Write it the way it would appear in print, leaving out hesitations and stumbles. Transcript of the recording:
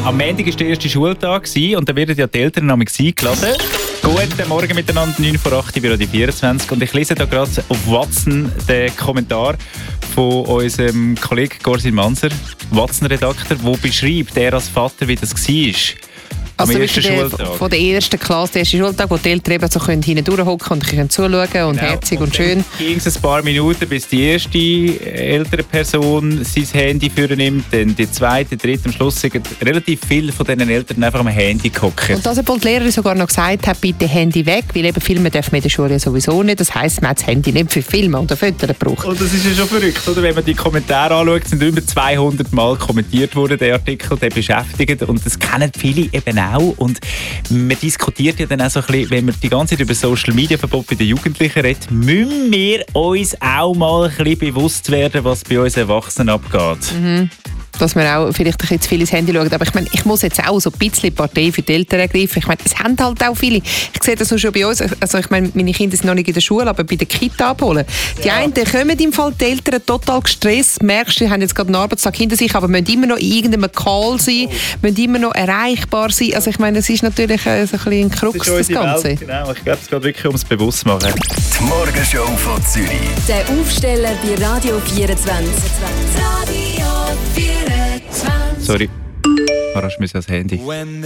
Am Montag war der erste Schultag und da werden ja die Eltern eingeladen. Guten Morgen miteinander, 9 vor 8 bei Radio 24. Und ich lese da gerade auf Watson den Kommentar von unserem Kollegen Gorsin Manser, Watson-Redakteur, der beschreibt, er als Vater, wie das war. Am ersten Schultag. Von der ersten Klasse, der erste Schultag, wo die Eltern eben so hinten durchhocken und können zuschauen und herzig und schön. Ging es ein paar Minuten, bis die erste ältere Person sein Handy vornimmt, dann die zweite, dritte, am Schluss sind relativ viele von diesen Eltern einfach am Handy gucken. Und dass die Lehrerin sogar noch gesagt hat, bitte Handy weg, weil eben Filme dürfen wir in der Schule sowieso nicht. Das heisst, man hat das Handy nicht für Filme oder Fotos gebraucht. Und das ist ja schon verrückt, oder? Wenn man die Kommentare anschaut, sind über 200 Mal kommentiert worden, der Artikel, der beschäftigt. Und das kennen viele eben auch. Und man diskutiert ja dann auch so ein bisschen, wenn man die ganze Zeit über Social Media Verbot bei den Jugendlichen redet, müssen wir uns auch mal ein bisschen bewusst werden, was bei uns Erwachsenen abgeht. Mhm. Dass man auch vielleicht ein bisschen zu viel ins Handy schaut. Aber ich meine, ich muss jetzt auch so ein bisschen Partei für die Eltern ergreifen. Ich meine, es haben halt auch viele. Ich sehe das schon bei uns. Also ich meine, meine Kinder sind noch nicht in der Schule, aber bei der Kita abholen. Die einen kommen im Fall die Eltern total gestresst. Merkst du, die haben jetzt gerade einen Arbeitstag hinter sich, aber müssen immer noch in irgendeinem Call sein, müssen immer noch erreichbar sein. Also ich meine, es ist natürlich so ein bisschen ein Krux, das Ganze. Welt, genau. Ich glaube, es geht wirklich ums Bewusstmachen. Die Morgenshow von Zürich. Der Aufsteller bei Radio 24. Radio 24. Sorry, du hast das Handy.